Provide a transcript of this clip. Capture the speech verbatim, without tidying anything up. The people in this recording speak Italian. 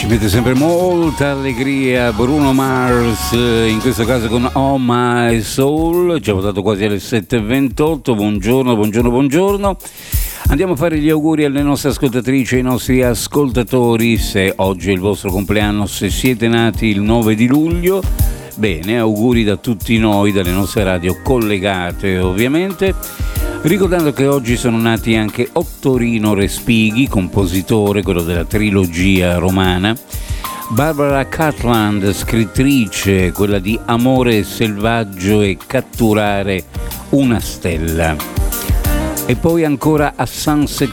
mette sempre molta allegria Bruno Mars, in questo caso con Oh My Soul. Ci ha votato quasi alle sette e ventotto. Buongiorno, buongiorno, buongiorno. Andiamo a fare gli auguri alle nostre ascoltatrici e ai nostri ascoltatori. Se oggi è il vostro compleanno, se siete nati il nove di luglio, bene, auguri da tutti noi, dalle nostre radio collegate ovviamente. Ricordando che oggi sono nati anche Ottorino Respighi, compositore, quello della trilogia romana, Barbara Cartland, scrittrice, quella di Amore selvaggio e Catturare una stella. E poi ancora a Sunset